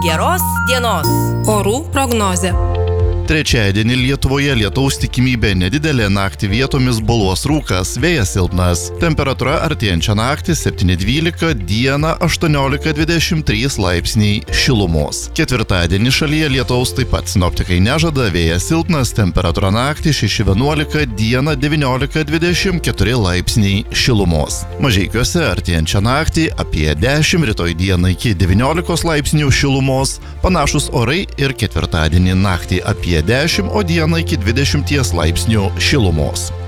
Geros dienos. Orų prognozė. Trečiadienį Lietuvoje lietaus tikimybė nedidelė, naktį vietomis boluos rūkas, vėjas silpnas. Temperatūra artėjančią naktį 7–12, dieną 18–23 laipsniai šilumos. Ketvirtadienį šalyje lietaus taip pat sinoptikai nežada, vėjas silpnas, temperatūra naktį 6–11, dieną 19–24 laipsniai šilumos. Mažeikiuose artėjančią naktį apie 10, rytoj dieną iki 19 laipsnių šilumos, panašus orai ir ketvirtadienį naktį apie 10, o dieną iki 20 laipsnių šilumos.